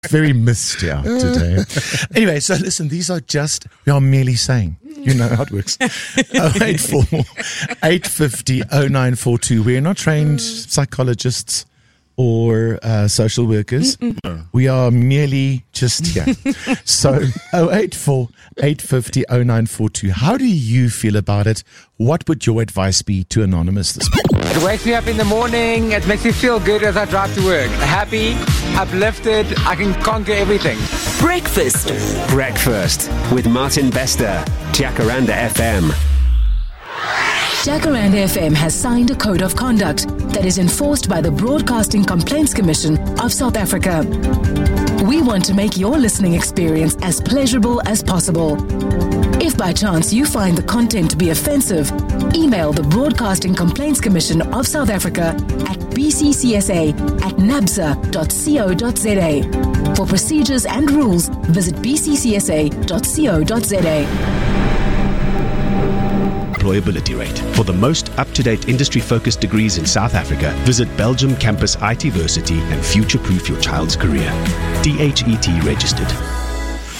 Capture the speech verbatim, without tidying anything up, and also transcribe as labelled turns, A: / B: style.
A: Very misty out today. Anyway, so listen, these are just, we are merely saying, you know how it works. oh eight four, eight five zero, oh nine four two. We're not trained psychologists or uh, social workers. Mm-mm. We are merely just here. So oh eight four, eight five zero, oh nine four two. How do you feel about it? What would your advice be to Anonymous this morning?
B: It wakes me up in the morning. It makes me feel good as I drive to work. Happy, uplifted. I can conquer everything.
C: Breakfast.
D: Breakfast with Martin Bester, Jacaranda F M.
C: Jacaranda F M has signed a code of conduct that is enforced by the Broadcasting Complaints Commission of South Africa. We want to make your listening experience as pleasurable as possible. If by chance you find the content to be offensive, email the Broadcasting Complaints Commission of South Africa at b c c s a at nabsa dot co dot z a. For procedures and rules, visit b c c s a dot co dot z a.
D: Employability rate. For the most up-to-date industry-focused degrees in South Africa, visit Belgium Campus ITversity and future-proof your child's career. D H E T registered.